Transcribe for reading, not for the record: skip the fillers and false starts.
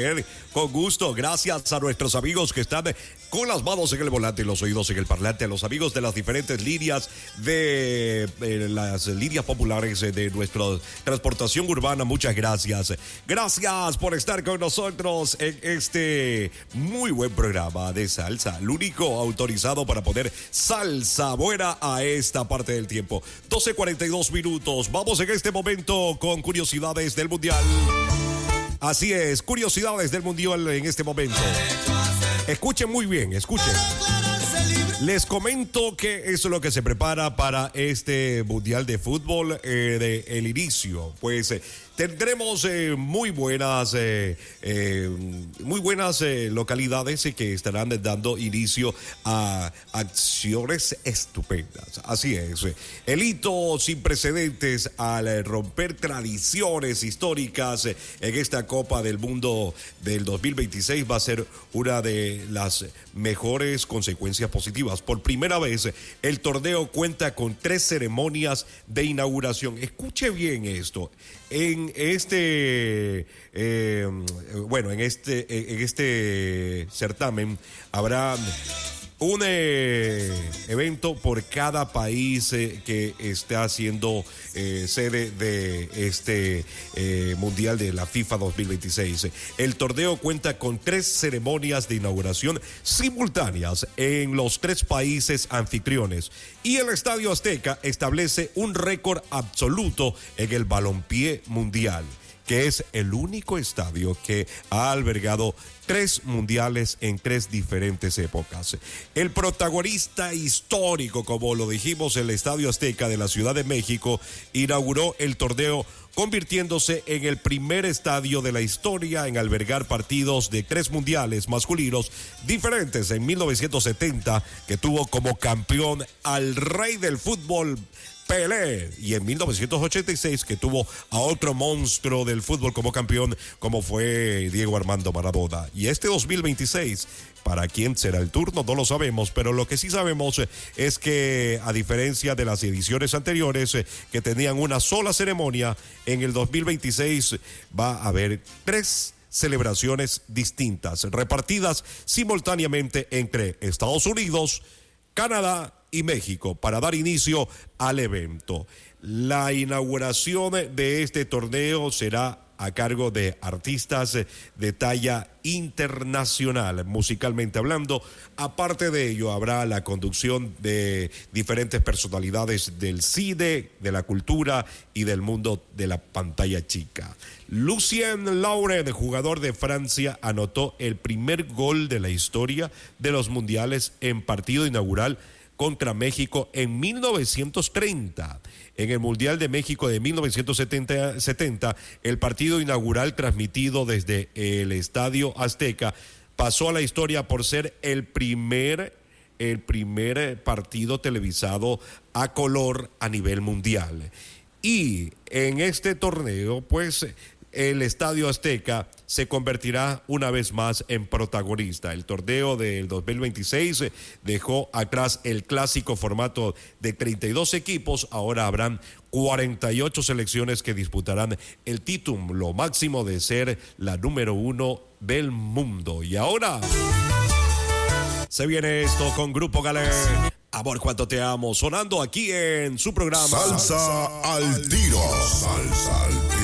leer con gusto. Gracias a nuestros amigos que están con las manos en el volante y los oídos en el parlante, a los amigos de las diferentes líneas de las líneas populares de nuestra transportación urbana. Muchas gracias. Gracias por estar con nosotros en este muy buen programa de salsa, el único autorizado para poner salsa buena a esta parte del tiempo. 12:42 minutos. Vamos en este momento con curiosidades del Mundial. Así es, curiosidades del Mundial en este momento. Escuchen muy bien, escuchen. Les comento que eso es lo que se prepara para este Mundial de Fútbol el inicio. Pues tendremos muy buenas localidades que estarán dando inicio a acciones estupendas. Así es. El hito sin precedentes al romper tradiciones históricas en esta Copa del Mundo del 2026 va a ser una de las mejores consecuencias positivas. Por primera vez, el torneo cuenta con 3 ceremonias de inauguración. Escuche bien esto. En este certamen habrá un evento por cada país que está siendo sede de este Mundial de la FIFA 2026. El torneo cuenta con 3 ceremonias de inauguración simultáneas en los 3 países anfitriones y el Estadio Azteca establece un récord absoluto en el balompié mundial, que es el único estadio que ha albergado 3 mundiales en 3 diferentes épocas. El protagonista histórico, como lo dijimos, el Estadio Azteca de la Ciudad de México, inauguró el torneo convirtiéndose en el primer estadio de la historia en albergar partidos de 3 mundiales masculinos diferentes. En 1970, que tuvo como campeón al rey del fútbol, Pelé, y en 1986 que tuvo a otro monstruo del fútbol como campeón, como fue Diego Armando Maradona. Y este 2026, ¿para quién será el turno? No lo sabemos, pero lo que sí sabemos es que, a diferencia de las ediciones anteriores que tenían una sola ceremonia, en el 2026 va a haber 3 celebraciones distintas, repartidas simultáneamente entre Estados Unidos, Canadá y México, para dar inicio al evento. La inauguración de este torneo será a cargo de artistas de talla internacional, musicalmente hablando. Aparte de ello, habrá la conducción de diferentes personalidades del cine, de la cultura y del mundo de la pantalla chica. Lucien Laurent, jugador de Francia, anotó el primer gol de la historia de los mundiales en partido inaugural contra México en 1930. En el Mundial de México de 1970, el partido inaugural transmitido desde el Estadio Azteca pasó a la historia por ser el primer partido televisado a color a nivel mundial. Y en este torneo, pues, el Estadio Azteca se convertirá una vez más en protagonista. El torneo del 2026 dejó atrás el clásico formato de 32 equipos. Ahora habrán 48 selecciones que disputarán el título, lo máximo de ser la número 1 del mundo. Y ahora se viene esto con Grupo Galé. Amor, cuánto te amo, sonando aquí en su programa Salsa al Tiro. Salsa al Tiro.